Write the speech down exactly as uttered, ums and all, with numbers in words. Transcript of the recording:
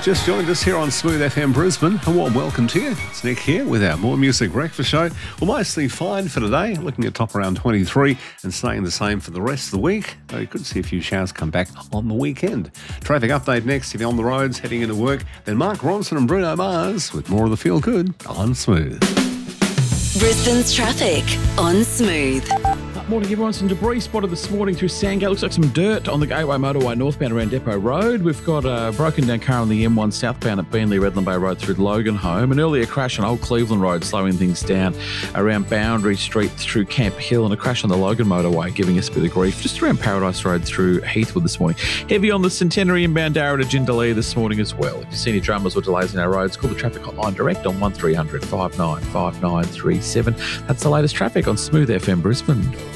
just joined us here on Smooth F M Brisbane, a warm welcome to you. It's Nick here with our More Music Breakfast Show. Well, mostly fine for today, looking at top around twenty-three and staying the same for the rest of the week. Though you could see a few showers come back on the weekend. Traffic update next. If you're on the roads heading into work, then Mark Ronson and Bruno Mars with more of the feel good on Smooth. Brisbane's traffic on Smooth. Morning, everyone. Some debris spotted this morning through Sandgate. Looks like some dirt on the Gateway Motorway northbound around Depot Road. We've got a broken down car on the M one southbound at Beenleigh Redland Bay Road through Logan Home. An earlier crash on Old Cleveland Road slowing things down around Boundary Street through Camp Hill, and a crash on the Logan Motorway giving us a bit of grief just around Paradise Road through Heathwood this morning. Heavy on the Centenary inbound Darra to Jindalee this morning as well. If you see any dramas or delays in our roads, call the traffic hotline direct on one three hundred five nine five nine three seven. That's the latest traffic on Smooth F M Brisbane.